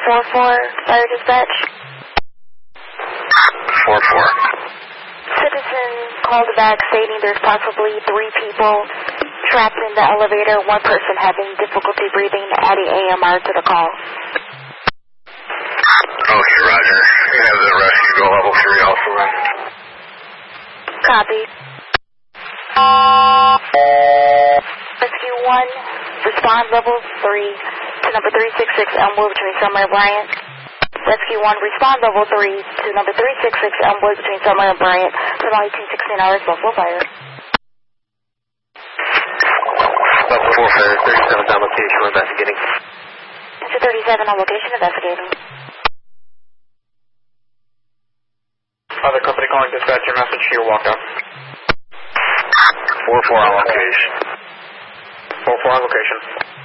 Fire Dispatch. 4-4. Citizen called back stating there's possibly 3 people trapped in the elevator, 1 person having difficulty breathing, adding AMR to the call. Okay, roger. You have the rescue go level 3 also then. Copy. Rescue 1, respond level 3 to number 366 Elmwood between Summer and Bryant. Rescue 1, respond level 3 to number 366 Elmwood between Summer and Bryant for longitude 16 hours, Buffalo Fire. Buffalo Fire, 37 on location, we're investigating. Mr. 37 on location, investigating. Other company calling dispatch, your message here, walk up. 4-4 on location. 4-4 on location.